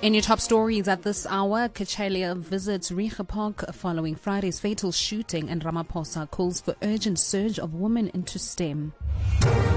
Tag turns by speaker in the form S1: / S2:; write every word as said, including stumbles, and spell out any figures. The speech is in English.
S1: In your top stories at this hour, Kachalia visits Riga Park following Friday's fatal shooting, and Ramaphosa calls for urgent surge of women into STEM.